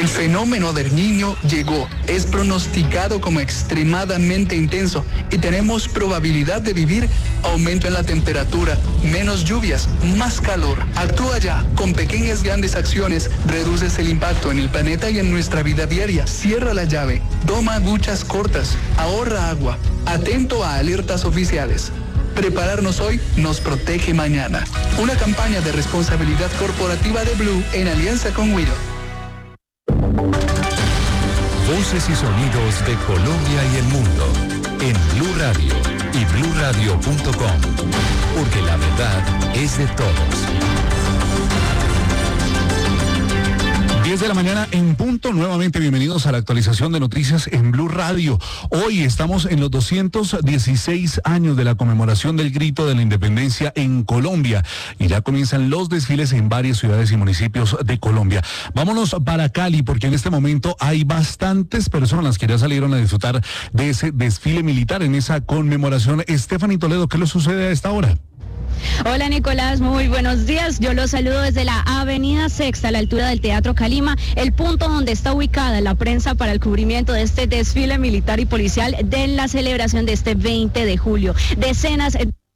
El fenómeno del Niño llegó, es pronosticado como extremadamente intenso y tenemos probabilidad de vivir aumento en la temperatura, menos lluvias, más calor. Actúa ya, con pequeñas grandes acciones, reduces el impacto en el planeta y en nuestra vida diaria. Cierra la llave, toma duchas cortas, ahorra agua, atento a alertas oficiales. Prepararnos hoy nos protege mañana. Una campaña de responsabilidad corporativa de Blue en alianza con Wido. Voces y sonidos de Colombia y el mundo en Blue Radio y bluradio.com, porque la verdad es de todos. 10 de la mañana en punto, nuevamente bienvenidos a la actualización de noticias en Blue Radio. Hoy estamos en los 216 años de la conmemoración del Grito de la Independencia en Colombia y ya comienzan los desfiles en varias ciudades y municipios de Colombia. Vámonos para Cali porque en este momento hay bastantes personas que ya salieron a disfrutar de ese desfile militar en esa conmemoración. Stephanie Toledo, ¿qué le sucede a esta hora? Hola Nicolás, muy buenos días. Yo los saludo desde la Avenida Sexta, a la altura del Teatro Calima, el punto donde está ubicada la prensa para el cubrimiento de este desfile militar y policial de la celebración de este 20 de julio. Decenas...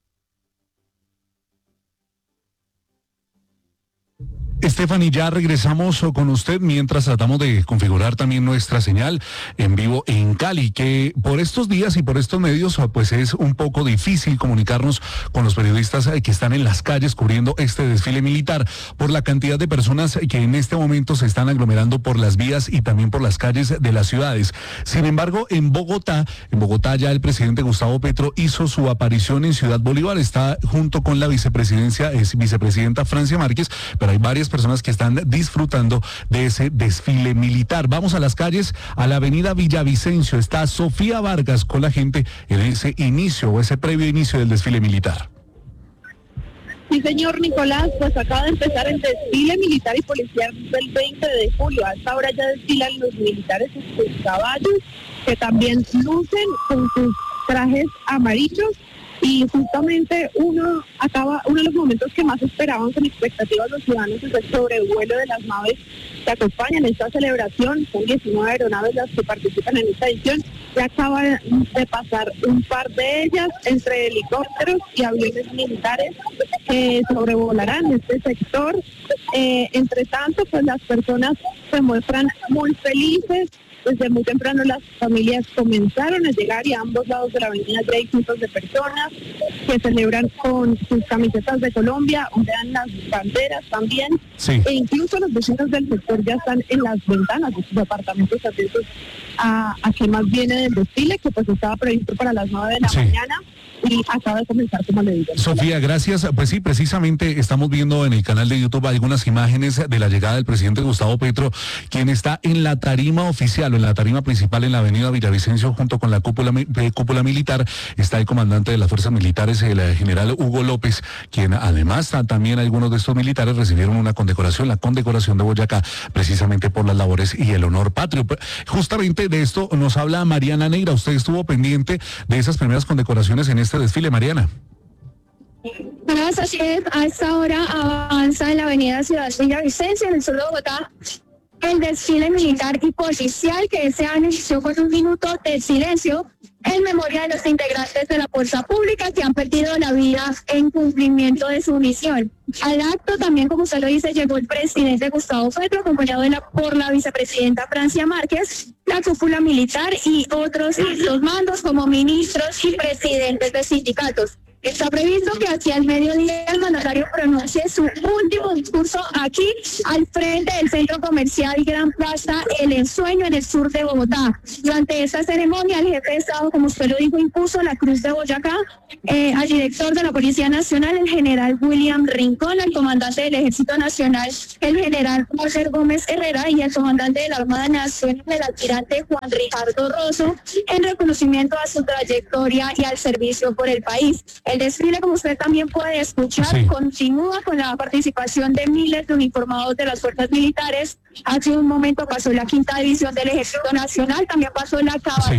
Stephanie, ya regresamos con usted mientras tratamos de configurar también nuestra señal en vivo en Cali, que por estos días y por estos medios pues es un poco difícil comunicarnos con los periodistas que están en las calles cubriendo este desfile militar por la cantidad de personas que en este momento se están aglomerando por las vías y también por las calles de las ciudades. Sin embargo, en Bogotá ya el presidente Gustavo Petro hizo su aparición en Ciudad Bolívar, está junto con la vicepresidenta Francia Márquez, pero hay varias personas que están disfrutando de ese desfile militar. Vamos a las calles, a la avenida Villavicencio, está Sofía Vargas con la gente en ese inicio o ese previo inicio del desfile militar. Sí, señor Nicolás, pues acaba de empezar el desfile militar y policial del 20 de julio. A esta hora ya desfilan los militares en sus caballos, que también lucen con sus trajes amarillos. Y justamente uno de los momentos que más esperaban con expectativas los ciudadanos es el sobrevuelo de las naves que acompañan esta celebración. Son 19 aeronaves las que participan en esta edición. Ya acaba de pasar un par de ellas entre helicópteros y aviones militares que sobrevolarán este sector. Entre tanto, pues las personas se muestran muy felices. Desde muy temprano las familias comenzaron a llegar y a ambos lados de la avenida hay cientos de personas que celebran con sus camisetas de Colombia, ondean las banderas también, sí. E incluso los vecinos del sector ya están en las ventanas de sus apartamentos atentos a qué más viene del desfile, que pues estaba previsto para las 9 de la mañana. Y acaba de comenzar, como le digo. Sofía, gracias. Pues sí, precisamente estamos viendo en el canal de YouTube algunas imágenes de la llegada del presidente Gustavo Petro, quien está en la tarima oficial o en la tarima principal en la avenida Villavicencio junto con la cúpula militar. Está el comandante de las fuerzas militares, el general Hugo López, quien además también algunos de estos militares recibieron una condecoración, la condecoración de Boyacá, precisamente por las labores y el honor patrio. Justamente de esto nos habla Mariana Neira. Usted estuvo pendiente de esas primeras condecoraciones en este desfile, Mariana. Así es, a esta hora avanza en la avenida Ciudad Villavicencio, en el sur de Bogotá, el desfile militar y policial que ese año inició con un minuto de silencio en memoria de los integrantes de la fuerza pública que han perdido la vida en cumplimiento de su misión. Al acto también, como usted lo dice, llegó el presidente Gustavo Petro, acompañado por la vicepresidenta Francia Márquez, la cúpula militar y otros altos mandos como ministros y presidentes de sindicatos. Está previsto que hacia el mediodía el mandatario pronuncie su último discurso aquí al frente del centro comercial Gran Plaza El Ensueño en el sur de Bogotá. Durante esta ceremonia el jefe de Estado, como usted lo dijo, impuso la Cruz de Boyacá al director de la Policía Nacional, el general William Rincón, al comandante del Ejército Nacional, el general Roger Gómez Herrera, y al comandante de la Armada Nacional, el almirante Juan Ricardo Rosso, en reconocimiento a su trayectoria y al servicio por el país. El desfile, como usted también puede escuchar, continúa con la participación de miles de uniformados de las fuerzas militares. Hace un momento pasó la 5ª División del Ejército Nacional, también pasó la caballería.